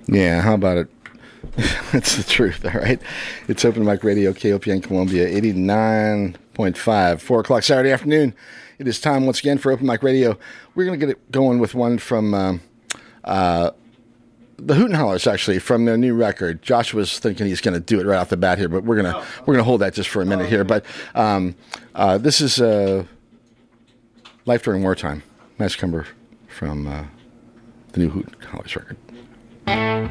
Yeah, how about it? That's the truth, all right? It's Open Mic Radio, KOPN Columbia, 89.5, 4 o'clock Saturday afternoon. It is time once again for Open Mic Radio. We're going to get it going with one from the Hoot and Hollers, actually, from their new record. Joshua's thinking he's going to do it right off the bat here, but we're gonna hold that just for a minute here. But this is Life During Wartime. Nice cover from the new Hoot and Hollers record.